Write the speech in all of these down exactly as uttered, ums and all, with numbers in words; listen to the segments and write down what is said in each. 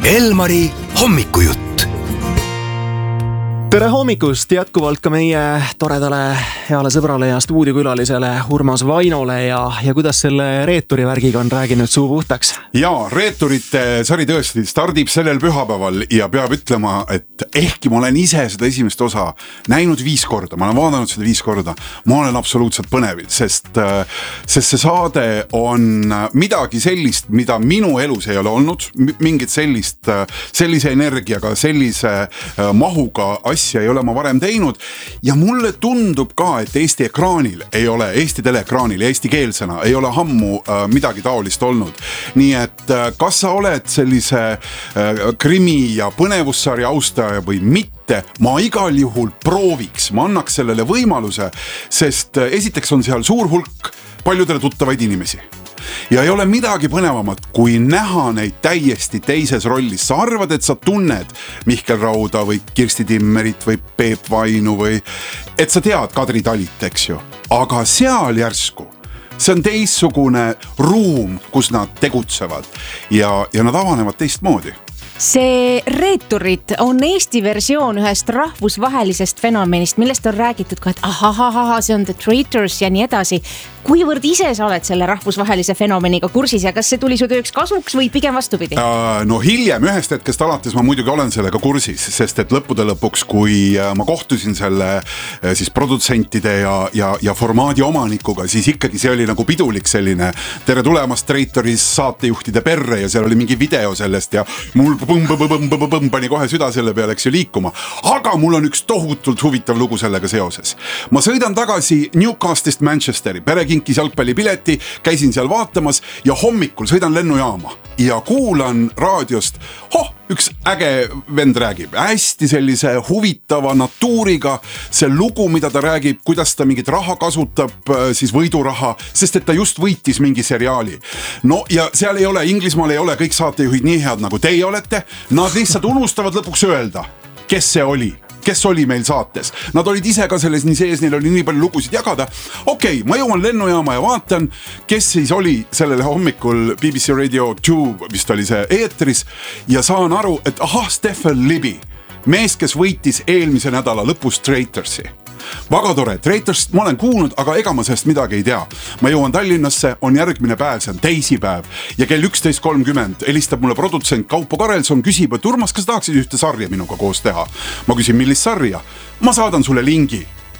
Elmari hommikujutt. Tere hommikust jätkuvalt ka meie toredale heale sõbrale ja stuudiokülalisele Urmas Vainole ja, ja kuidas selle reeturi värgiga on rääginud suu puhtaks? Jaa, reeturite sari tõesti stardib sellel pühapäeval ja peab ütlema, et ehkki ma olen ise seda esimest osa näinud viis korda, ma olen vaadanud seda viis korda, ma olen absoluutselt põnevil, sest, sest see saade on midagi sellist, mida minu elus ei ole olnud, mingit sellist, sellise energiaga, sellise mahuga asja ei ole ma varem teinud ja mulle tundub ka, et Eesti ekraanil ei ole, Eesti teleekraanil ja eesti keelsena ei ole ammu äh, midagi taolist olnud. Nii et äh, kas sa oled sellise äh, krimi- ja põnevussarja austaja või mitte, ma igal juhul prooviks, ma annaks sellele võimaluse, sest äh, esiteks on seal suur hulk paljudele tuttavaid inimesi. Ja ei ole midagi põnevamat, kui näha neid täiesti teises rollis. Sa arvad, et sa tunned Mihkel Rauda või Kirsti Timmerit või Peep Vainu või et sa tead Kadri Talit, eks ju. Aga seal järsku, see on teistsugune ruum, kus nad tegutsevad ja, ja nad avanevad teistmoodi. See reeturid on Eesti versioon ühest rahvusvahelisest fenomenist, millest on räägitud ka, et ahahaha, see on The Traitors ja nii edasi. Kuivõrd ise sa oled selle rahvusvahelise fenomeniga kursis ja kas see tuli su tööks kasuks või pigem vastupidi? No hiljem ühest hetkest alates ma muidugi olen sellega kursis, sest et lõppude lõpuks, kui ma kohtusin selle siis produtsentide ja, ja, ja formaadi omanikuga, siis ikkagi see oli nagu pidulik selline tere tulemast Traitoris saatejuhtide perre ja seal oli mingi video sellest ja mul põmm-põmm-põmm-põmm pani kohe süda selle peale, eks ju liikuma. Aga mul on üks tohutult huvitav lugu sellega seoses. Ma sõidan tagasi Newcastist Manchesteri, pere kinkis jalgpallipileti, käisin seal vaatamas ja hommikul sõidan lennujaama ja kuulan raadiost, hoh, üks äge vend räägib, hästi sellise huvitava natuuriga, see lugu, mida ta räägib, kuidas ta mingit raha kasutab, siis võiduraha, sest et ta just võitis mingi seriaali. No ja seal ei ole, Inglismaal ei ole kõik saatejuhid nii head nagu teie olete, nad lihtsalt unustavad lõpuks öelda, kes see oli. kes oli meil saates. Nad olid ise ka selles nii sees, neil oli nii palju lugusid jagada. Okei, okay, ma jõuan lennujaama ja vaatan, kes siis oli sellele hommikul B B C Radio kaks, vist oli see eetris, ja saan aru, et aha, Stephen Libby, mees, kes võitis eelmise nädala lõpus Traitorsi. Väga tore, Traitorst ma olen kuulnud, aga ega ma sellest midagi ei tea. Ma jõuan Tallinnasse, on järgmine päev, see on teisipäev ja kell üksteist kolmkümmend helistab mulle produtsent Kaupo Karelson, küsib, et Urmas, kas tahaksid ühte sarja minuga koos teha? Ma küsin, millist sarja? Ma saadan sulle lingi.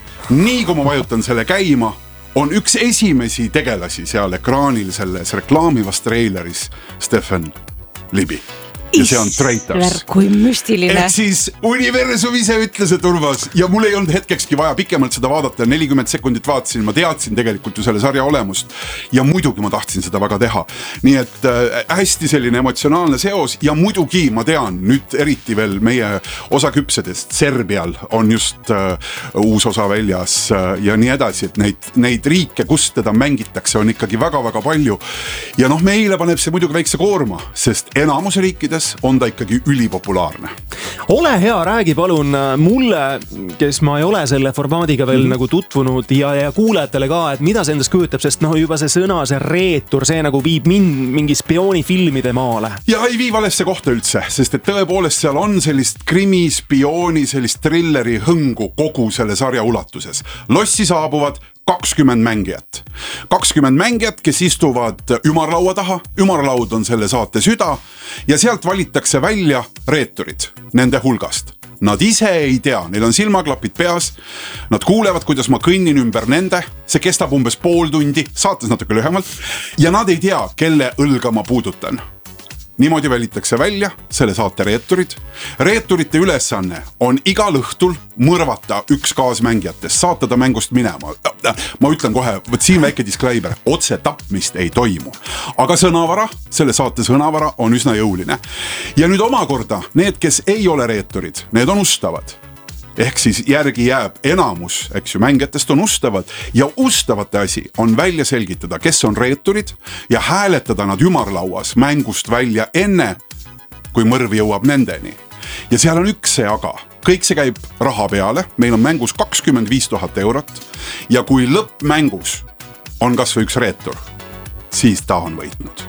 Nii kui ma vajutan selle käima, on üks esimesi tegelasi seal ekraanil selles reklaamivas treileris Stephen Libby. Ja see on Traitors. Kui müstiline. Et siis universum ise ütles, et Urmas, ja mul ei olnud hetkekski vaja pikemalt seda vaadata, nelikümmend sekundit vaatasin, ma teadsin tegelikult ju selle sarja olemust ja muidugi ma tahtsin seda väga teha. Nii et äh, hästi selline emotsionaalne seos ja muidugi ma tean, nüüd eriti veel meie osaküpsedest, Serbial on just äh, uus osa väljas äh, ja nii edasi, et neid, neid riike, kus teda mängitakse, on ikkagi väga-väga palju. Ja noh, meile paneb see muidugi väikse koorma, sest enamus riikides on ta ikkagi ülipopulaarne. Ole hea, räägi palun mulle, kes ma ei ole selle formaadiga veel mm. nagu tutvunud ja, ja kuulajatele ka, et mida see endast kujutab, sest noh, juba see sõna, see reetur, see nagu viib mind mingi spioonifilmide maale. Ja ei vii valesse kohta üldse, sest et tõepoolest seal on sellist krimi, spiooni, sellist trilleri hõngu kogu selle sarja ulatuses. Lossi saabuvad kakskümmend mängijat. kakskümmend mängijat, kes istuvad ümarlaua taha, ümarlaud on selle saate süda ja sealt valitakse välja reeturid nende hulgast. Nad ise ei tea, neil on silmaklapid peas, nad kuulevad, kuidas ma kõnnin ümber nende, see kestab umbes pool tundi, saates natuke lühemalt, ja nad ei tea, kelle õlga ma puudutan. Niimoodi välitakse välja selle saate reeturid. Reeturite ülesanne on igal õhtul mõrvata üks kaasmängijatest, saata ta mängust minema. Ma ütlen kohe, võt siin väike disclaimer, otse tapmist ei toimu. Aga sõnavara, selle saate sõnavara on üsna jõuline. Ja nüüd omakorda, need, kes ei ole reeturid, need on ustavad. Ehk siis järgi jääb enamus, eks ju, mängijatest on ustavad ja ustavate asi on välja selgitada, kes on reeturid ja hääletada nad ümarlauas mängust välja enne, kui mõrv jõuab nendeni. Ja seal on üks see aga. Kõik see käib raha peale, meil on mängus kakskümmend viis tuhat eurot ja kui lõppmängus on kas või üks reetur, siis ta on võitnud.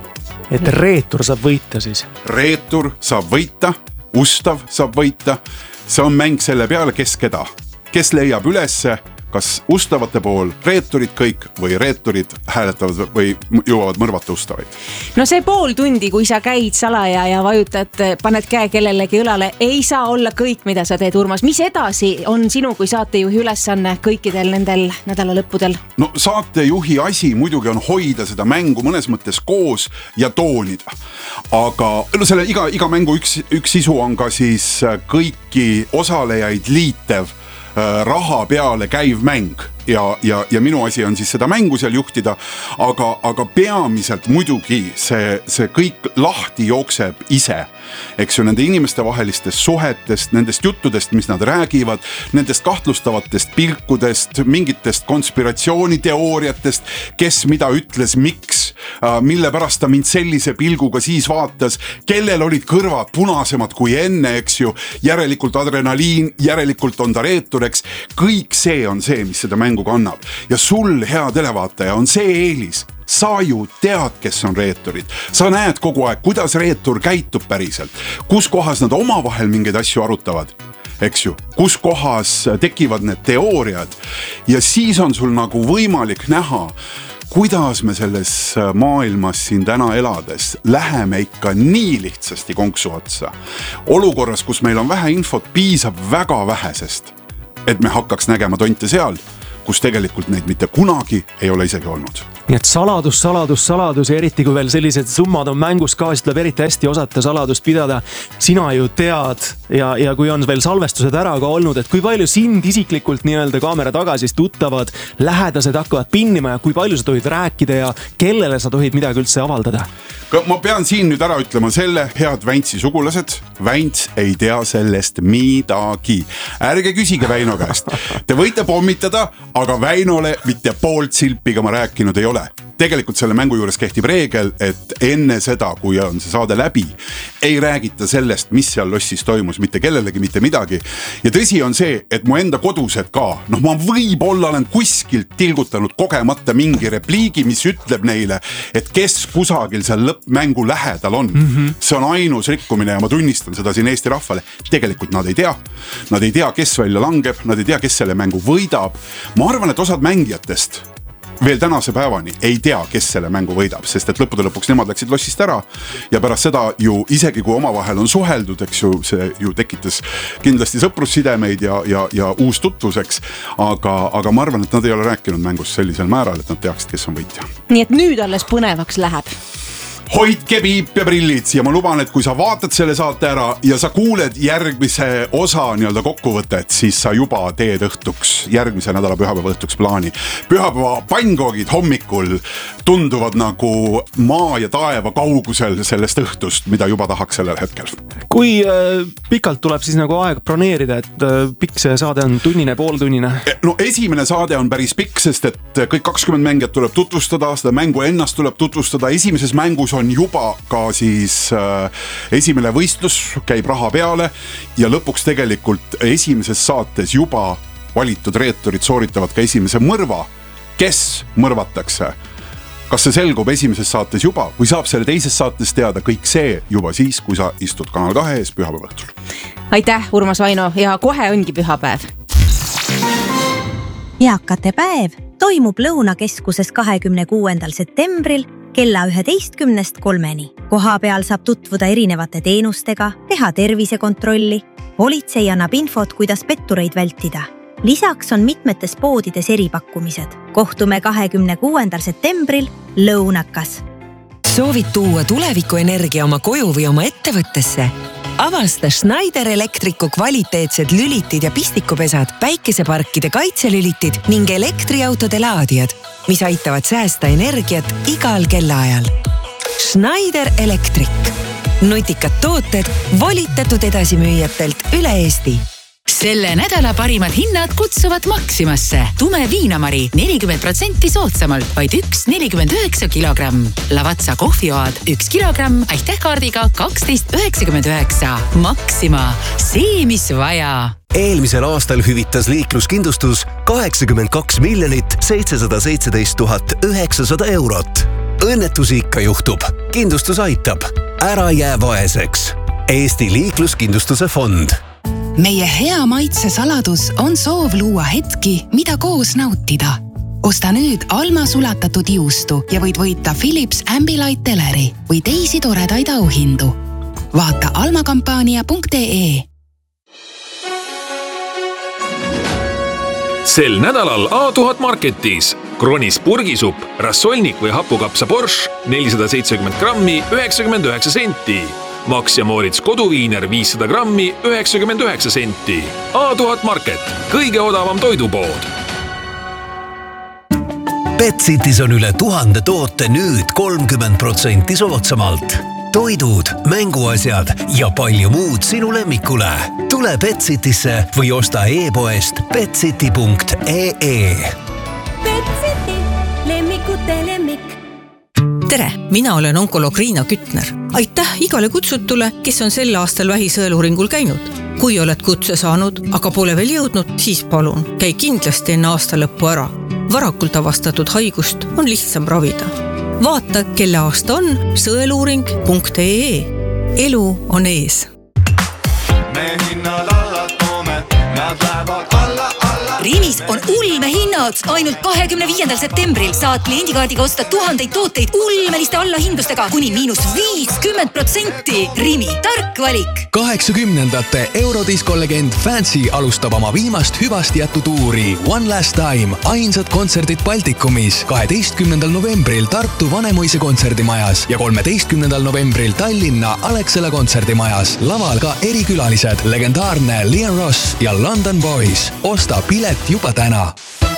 et reetur saab võita siis? Reetur saab võita, ustav saab võita. See on mäng selle peale, kes keda. Kes leiab ülesse, kas ustavate pool reeturid kõik või reeturid hääletavad või jõuavad mõrvata ustavaid. No see pool tundi, kui sa käid salaja ja vajutad, paned käe kellelegi õlale, ei saa olla kõik, mida sa teed, Urmas. Mis edasi on sinu kui saatejuhi ülesanne kõikidel nendel nädalalõppudel? No saatejuhi asi muidugi on hoida seda mängu mõnes mõttes koos ja toonida. Aga no selle iga, iga mängu üks, üks sisu on ka siis kõiki osalejaid liitev raha peale käiv mäng ja, ja, ja minu asi on siis seda mängu seal juhtida, aga, aga peamiselt muidugi see, see kõik lahti jookseb ise. Eks ju, nende inimeste vahelistest suhetest, nendest juttudest, mis nad räägivad, nendest kahtlustavatest pilkudest, mingitest konspiratsiooniteooriatest, kes mida ütles, miks, mille pärast ta mind sellise pilguga siis vaatas, kellel olid kõrvad punasemad kui enne, eks ju, järelikult adrenaliin, järelikult on ta reetur, eks. Kõik see on see, mis seda mängu kannab. Ja sul, hea televaataja, on see eelis. Sa ju tead, kes on reeturid. Sa näed kogu aeg, kuidas reetur käitub päriselt. Kus kohas nad omavahel mingeid asju arutavad, eks ju. Kus kohas tekivad need teooriad. Ja siis on sul nagu võimalik näha, kuidas me selles maailmas siin täna elades läheme ikka nii lihtsasti konksu otsa. Olukorras, kus meil on vähe infot, piisab väga vähesest, et me hakkaks nägema tonte seal, kus tegelikult neid mitte kunagi ei ole isegi olnud. Nii et saladus, saladus, saladus ja eriti kui veel sellised summad on mängus ka, siis tuleb eriti hästi osata saladust pidada. Sina ju tead ja, ja kui on veel salvestused ära ka olnud, et kui palju sind isiklikult nii-öelda kaamera taga siis tuttavad, lähedased hakkavad pinnima ja kui palju sa tohid rääkida ja kellele sa tohid midagi üldse avaldada? Ma pean siin nüüd ära ütlema selle, head Väntsi sugulased, Vänts ei tea sellest midagi. Ärge küsige Väino käest. Te võite pommitada, aga Väinole mitte poolt silpiga ma rääkinud ei ole. Tegelikult selle mängu juures kehtib reegel, et enne seda, kui on see saade läbi, ei räägita sellest, mis seal lossis toimus, mitte kellelegi, mitte midagi. Ja tõsi on see, et mu enda kodused ka, noh ma võib-olla olen kuskilt tilgutanud kogemata mingi repliigi, mis ütleb neile, et kes kusagil seal lõppmängu lähedal on. Mm-hmm. See on ainus rikkumine ja ma tunnistan seda siin Eesti rahvale. Tegelikult nad ei tea. Nad ei tea, kes välja langeb, nad ei tea, kes selle mängu võidab. Ma arvan, et osad mängijatest veel tänase päevani ei tea, kes selle mängu võidab, sest et lõppude lõpuks nemad läksid lossist ära ja pärast seda ju isegi kui omavahel on suheldud, eks ju, see ju tekitas kindlasti sõprussidemeid ja, ja, ja uus tutvuseks, aga, aga ma arvan, et nad ei ole rääkinud mängust sellisel määral, et nad teaksid, kes on võitja. Nii et nüüd alles põnevaks läheb. Hoidke piip ja prillid ja ma luban, et kui sa vaatad selle saate ära ja sa kuuled järgmise osa nii-öelda kokkuvõtet, siis sa juba teed õhtuks, järgmise nädala pühapäeva õhtuks plaani. Pühapäeva pannkoogid hommikul tunduvad nagu maa ja taeva kaugusel sellest õhtust, mida juba tahaks sellel hetkel. Kui äh, pikalt tuleb siis nagu aeg broneerida, et äh, pikk see saade on tunnine, pooltunnine? No esimene saade on päris pikk, sest et kõik kakskümmend mängijat tuleb tutvustada, seda mängu ennast tuleb tutvustada. Esimeses mängus on juba ka siis äh, esimene võistlus, käib raha peale ja lõpuks tegelikult esimeses saates juba valitud reeturid sooritavad ka esimese mõrva. Kes mõrvatakse? Kas see selgub esimeses saates juba või saab selle teises saates teada kõik see juba siis, kui sa istud Kanal kahe ees pühapäeva õhtul? Aitäh, Urmas Vaino, ja kohe ongi pühapäev. Eakate päev toimub Lõunakeskuses kahekümne kuuendal septembril kella üheteistkümnest kolmeni. Koha peal saab tutvuda erinevate teenustega, teha tervisekontrolli. Politsei annab infot, kuidas pettureid vältida. Lisaks on mitmetes poodides eripakkumised. Kohtume kahekümne kuuendal septembril Lõunakas. Soovid tuua tulevikuenergia oma koju või oma ettevõttesse? Avasta Schneider Electricu kvaliteetsed lülitid ja pistikupesad, päikeseparkide kaitselülitid ning elektriautode laadijad, mis aitavad säästa energiat igal kellaajal. Schneider Electric. Nutikad tooted volitatud edasimüüjatelt üle Eesti. Selle nädala parimad hinnad kutsuvad Maximasse. Tume viinamari nelikümmend protsenti soodsamalt, vaid üks nelikümmend üheksa kilogramm. Lavatsa kohvioad üks kilogramm, aitähkaardiga kaksteist üheksakümmend üheksa. Maxima, see mis vaja. Eelmisel aastal hüvitas liikluskindlustus kaheksakümmend kaks miljonit seitsesada seitseteist tuhat üheksasada eurot. õnnetusi ikka juhtub. Kindlustus aitab. Ära jää vaeseks. Eesti Liikluskindlustuse fond. Meie hea maitse saladus on soov luua hetki, mida koos nautida. Osta nüüd Alma sulatatud juustu ja võid võita Philips Ambilight teleri või teisi toredaid auhindu. Vaata almakampaania punkt ee. Sel nädalal A tuhat Marketis Kronis purgisupp, rassolnik või hapukapsa borš nelisada seitsekümmend grammi üheksakümmend üheksa senti. Max ja Moritz koduviiner viissada grammi üheksakümmend üheksa senti. A tuhat Market, kõige odavam toidupood. Betsitis on üle tuhande toote nüüd kolmkümmend protsenti soodsamalt. Toidud, mänguasjad ja palju muud sinu lemmikule. Tule Betsitisse või osta e-poest betsiti punkt ee. Betsiti, lemmikute lemmik. Tere, mina olen onkoloog Riina Kütner. Aitäh igale kutsutule, kes on sel aastal vähisõeluuringul käinud. Kui oled kutse saanud, aga pole veel jõudnud, siis palun, käi kindlasti enne aasta lõppu ära. Varakult avastatud haigust on lihtsam ravida. Vaata, kelle aasta on sõeluuring punkt ee. Elu on ees. Me hinnad alla toome, nad lähevad alla, alla. Rimis on ulmehinnad. Ainult kahekümne viiendal septembril saad kliendikaardiga osta tuhandeid tooteid ulmeliste allahindlustega kuni miinus viiskümmend protsenti. Rimi, tark valik. kaheksakümnendate Eurodisko legend Fancy alustab oma viimast hüvast jättu tuuri One Last Time. Ainsad kontserdid Baltikumis kaheteistkümnendal novembril Tartu Vanemuise kontserdimajas ja kolmeteistkümnendal novembril Tallinna Alexela kontserdimajas. Laval ka erikülalised, legendaarne Liam Ross ja London Boys. Osta pilet juba täna.